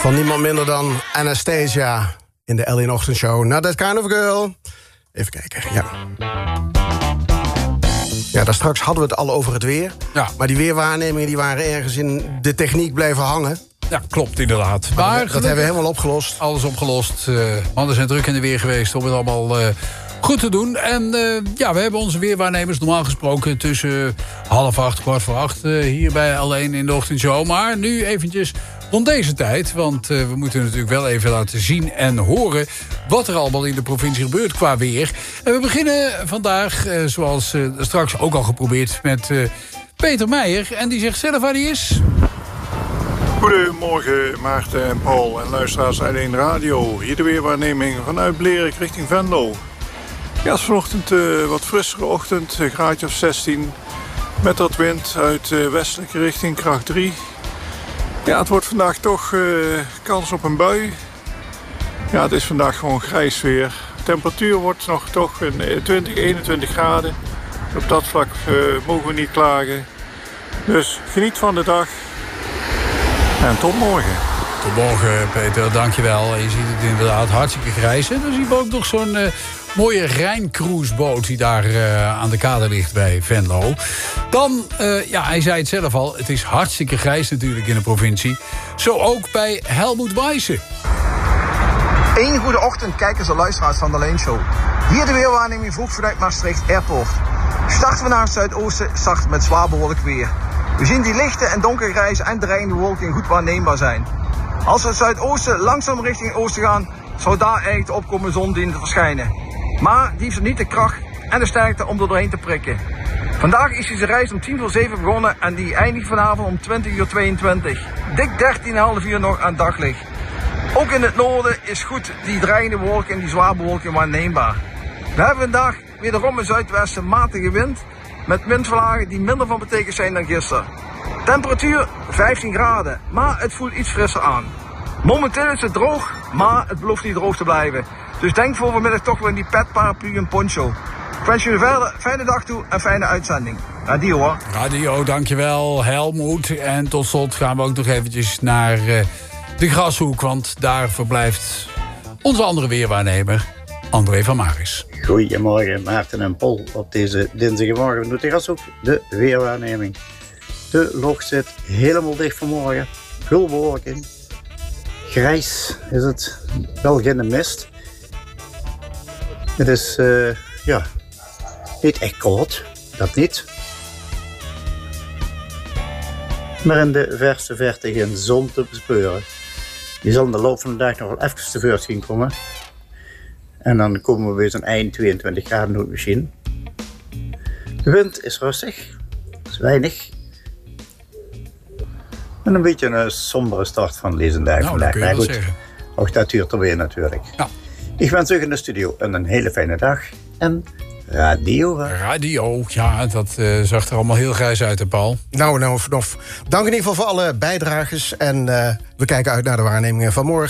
Van niemand minder dan Anastasia in de Ellie Ochtendshow. Not That Kind of Girl. Even kijken, ja. Ja, daar straks hadden we het al over het weer. Ja. Maar die weerwaarnemingen die waren ergens in de techniek blijven hangen. Ja, klopt inderdaad. Maar dat hebben we helemaal opgelost. Alles opgelost. Mannen zijn druk in de weer geweest om het allemaal goed te doen. En ja, we hebben onze weerwaarnemers normaal gesproken tussen 7:30, 7:45 hier bij Alleen in de Ochtendshow. Maar nu eventjes rond deze tijd. Want we moeten natuurlijk wel even laten zien en horen wat er allemaal in de provincie gebeurt qua weer. En we beginnen vandaag, zoals straks ook al geprobeerd, met Peter Meijer. En die zegt zelf waar hij is. Goedemorgen Maarten en Paul en luisteraars Alleen Radio. Hier de weerwaarneming vanuit Blerik richting Venlo. Ja, het is vanochtend wat frissere ochtend, een graadje of 16. Met wat wind uit westelijke richting, kracht 3. Ja, het wordt vandaag toch kans op een bui. Ja, het is vandaag gewoon grijs weer. De temperatuur wordt nog toch 20, 21 graden. Op dat vlak mogen we niet klagen. Dus geniet van de dag. En tot morgen. Tot morgen, Peter. Dankjewel. En je ziet het inderdaad hartstikke grijs. En dan zien we ook nog zo'n mooie Rijncruiseboot die daar aan de kade ligt bij Venlo. Dan, ja, hij zei het zelf al, het is hartstikke grijs natuurlijk in de provincie. Zo ook bij Helmoet Wijssen. Een goede ochtend, kijkers en luisteraars van de Alleen Show. Hier de weerwaarneming vroeg vanuit Maastricht Airport. Starten we naar het zuidoosten, starten met zwaar bewolkt weer. We zien die lichte en donkergrijze en dreigende wolken goed waarneembaar zijn. Als we het zuidoosten langzaam richting het oosten gaan, zou daar eigenlijk de opkomende zon dienen te verschijnen. Maar die heeft niet de kracht en de sterkte om er doorheen te prikken. Vandaag is deze reis om 7:10 begonnen en die eindigt vanavond om 20:22. Dik 13,5 uur nog aan daglicht. Ook in het noorden is goed die dreigende wolken en die zwaar bewolking waarneembaar. We hebben vandaag wederom een zuidwesten matige wind met windvlagen die minder van betekenis zijn dan gisteren. Temperatuur 15 graden, maar het voelt iets frisser aan. Momenteel is het droog, maar het belooft niet droog te blijven. Dus denk voor vanmiddag toch weer in die pet, paraplu en poncho. Ik wens jullie verder fijne dag toe en fijne uitzending. Radio hoor. Radio, dankjewel Helmoet. En tot slot gaan we ook nog eventjes naar de Grashoek, want daar verblijft onze andere weerwaarnemer, André van Maris. Goedemorgen Maarten en Paul. Op deze dinsdagmorgen doet de Grashoek de weerwaarneming. De lucht zit helemaal dicht vanmorgen. Veel bewolking. Grijs is het. Wel geen mist. Het is ja, niet echt koud. Dat niet. Maar in de verste verte geen zon te bespeuren. Die zal in de loop van de dag nog wel even tevoorschijn komen. En dan komen we weer zo'n eind 22 graden door misschien. De wind is rustig. Is weinig. En een beetje een sombere start van deze dag vandaag. Dat kun je wel zeggen. Ook dat duurt er weer natuurlijk. Ja. Ik wens u in de studio een hele fijne dag. En radio. Radio, ja, dat zag er allemaal heel grijs uit, hè, Paul. Nou, dank in ieder geval voor alle bijdragers. En we kijken uit naar de waarnemingen van morgen.